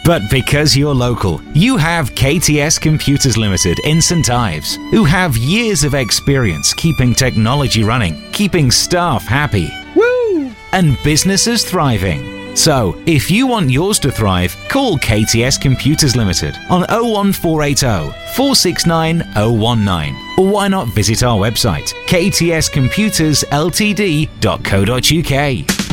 But because you're local, you have KTS Computers Limited in St Ives, who have years of experience keeping technology running, keeping staff happy, and businesses thriving. So, if you want yours to thrive, call KTS Computers Limited on 01480 469 019. Or why not visit our website, ktscomputersltd.co.uk.